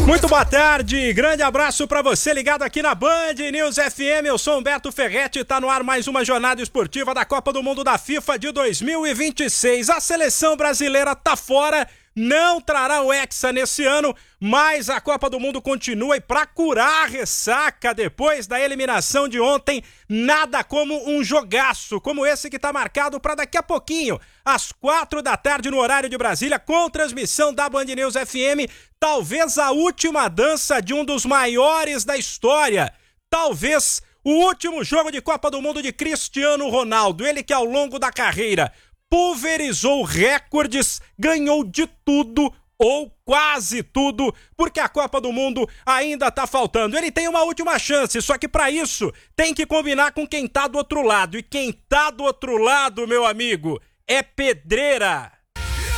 Muito boa tarde, grande abraço pra você ligado aqui na Band News FM, eu sou Humberto Ferretti, tá no ar mais uma jornada esportiva da Copa do Mundo da FIFA de 2026. A seleção brasileira tá fora, não trará o Hexa nesse ano, mas a Copa do Mundo continua e pra curar a ressaca depois da eliminação de ontem, nada como um jogaço, como esse que tá marcado pra daqui a pouquinho, às 4 da tarde no horário de Brasília, com transmissão da Band News FM, talvez a última dança de um dos maiores da história, talvez o último jogo de Copa do Mundo de Cristiano Ronaldo, ele que ao longo da carreira pulverizou recordes, ganhou de tudo ou quase tudo, porque a Copa do Mundo ainda tá faltando. Ele tem uma última chance, só que para isso tem que combinar com quem tá do outro lado. E quem tá do outro lado, meu amigo, é pedreira.